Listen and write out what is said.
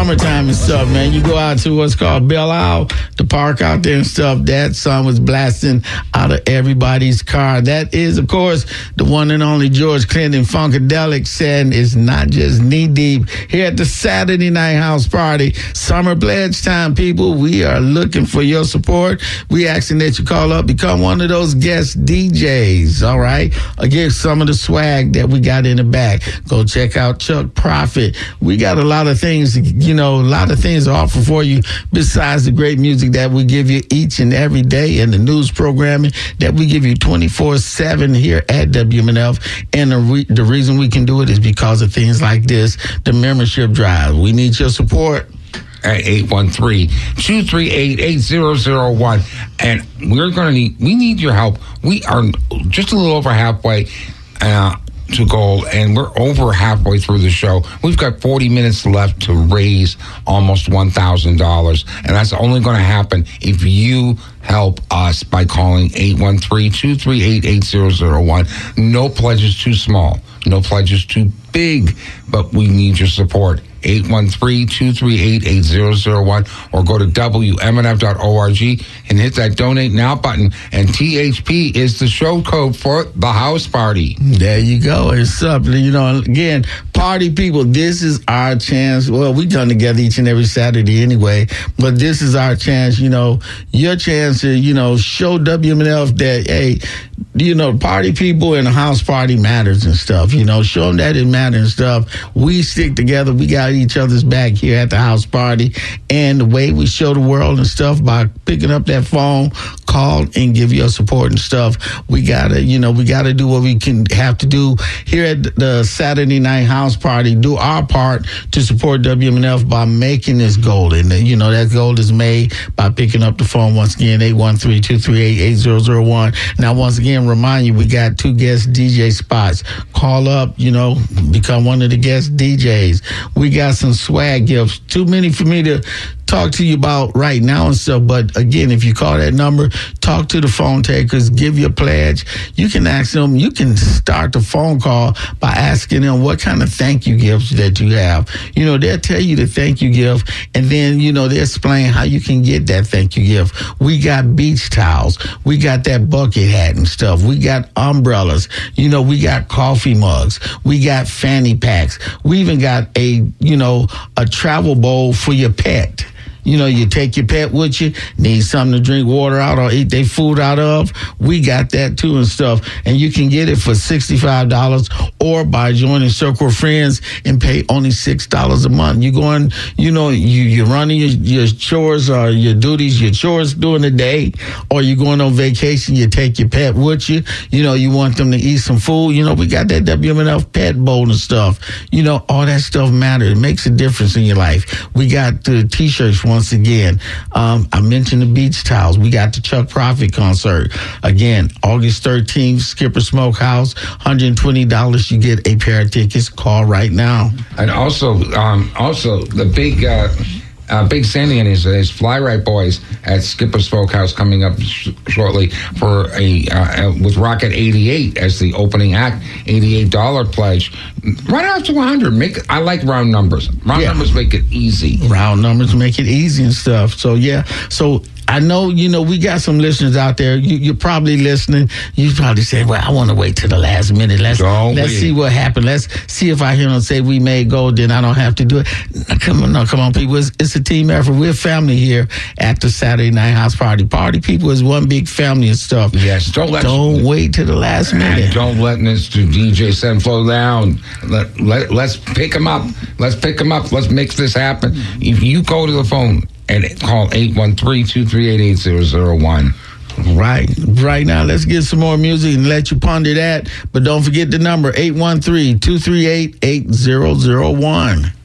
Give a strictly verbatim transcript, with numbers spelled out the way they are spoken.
summertime and stuff, man. You go out to what's called Belle Isle, the park out there and stuff. That sun was blasting out of everybody's car. That is, of course, the one and only George Clinton Funkadelic said it's not just knee deep here at the Saturday Night House Party. Summer pledge time, people. We are looking for your support. We asking that you call up, become one of those guest D Js, all right? Or get some of the swag that we got in the back. Go check out Chuck Prophet. We got a lot of things, you know, a lot of things to offer for you besides the great music that we give you each and every day and the news programming that we give you twenty-four seven here at W M N F. And the, re- the reason we can do it is because of things like this, the membership drive. We need your support. At eight one three, two three eight, eight zero zero one. And we're going to need, we need your help. We are just a little over halfway uh, to goal, and we're over halfway through the show. We've got forty minutes left to raise almost one thousand dollars, and that's only going to happen if you help us by calling eight one three, two three eight, eight zero zero one. No pledge is too small. No pledge is too big, but we need your support. eight one three, two three eight, eight zero zero one, or go to W M N F dot org and hit that donate now button. And T H P is the show code for the house party. There you go. It's up. You know, again, party people, this is our chance. Well, we come together each and every Saturday anyway, but this is our chance, you know, your chance to, you know, show W M N F that, hey, you know, party people and the house party matters and stuff. You know, show them that it matters and stuff. We stick together. We got each other's back here at the house party. And the way we show the world and stuff by picking up that phone, call and give your support and stuff. We gotta, you know, we gotta do what we can have to do here at the Saturday Night House Party. Do our part to support W M N F by making this goal. And, you know, that goal is made by picking up the phone once again, eight one three, two three eight, eight zero zero one. Now, once again, remind you, we got two guest D J spots. Call up, you know, become one of the guest D Js. We got some swag gifts. Too many for me to talk to you about right now and stuff. But again, if you call that number, talk to the phone takers, give your pledge. You can ask them, you can start the phone call by asking them what kind of thank you gifts that you have. You know, they'll tell you the thank you gift, and then, you know, they'll explain how you can get that thank you gift. We got beach towels. We got that bucket hat and stuff. We got umbrellas. You know, we got coffee mugs. We got fanny packs. We even got a, you know, a travel bowl for your pet. You know, you take your pet with you, need something to drink water out or eat their food out of. We got that too and stuff. And you can get it for sixty-five dollars or by joining Circle of Friends and pay only six dollars a month. You going, you know, you, you're running your, your chores or your duties, your chores during the day, or you're going on vacation, you take your pet with you. You know, you want them to eat some food. You know, we got that W M N F pet bowl and stuff. You know, all that stuff matters. It makes a difference in your life. We got the T-shirts for once again. Um, I mentioned the beach towels. We got the Chuck Prophet concert. Again, August thirteenth, Skipper Smokehouse, one hundred twenty dollars. You get a pair of tickets. Call right now. And also, um, also the big... Uh, Uh, Big Sandy and his, his Fly Right Boys at Skipper Smokehouse coming up sh- shortly for a uh, with Rocket eighty-eight as the opening act. eighty-eight dollars pledge. Right out to one hundred. Make I like round numbers. Round yeah. numbers make it easy. Round numbers make it easy and stuff. So yeah. So I know, you know, we got some listeners out there. You, you're probably listening. You probably say, well, I want to wait till the last minute. Let's don't let's wait. see what happened. Let's see if I hear them say we made gold, then I don't have to do it. No, come on, no, come on, people. It's, it's a team effort. We're family here at the Saturday Night House Party. Party people is one big family and stuff. Yes, don't let Don't you, wait till the last minute. Don't let Mister D J Send Flow down. Let, let, let's pick him up. Let's pick him up. Let's make this happen. If you go to the phone and call eight one three, two three eight, eight zero zero one. Right. Right now, let's get some more music and let you ponder that. But don't forget the number, eight one three, two three eight, eight zero zero one.